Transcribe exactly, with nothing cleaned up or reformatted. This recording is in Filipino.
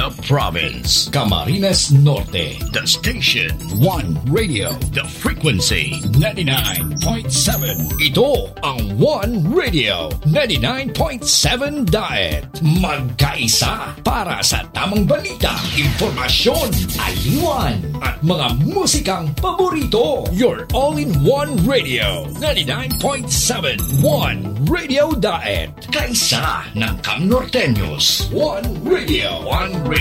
The province. Camarines Norte. The station. One Radio. The frequency. ninety-nine point seven. Ito ang One Radio. ninety-nine point seven Diet. Magkaisa para sa tamang balita, impormasyon, aliwan, at mga musikang paborito. Your all-in-one radio. ninety-nine point seven. One Radio Diet. Kaisa ng Cam Norteños. One Radio. One Radio.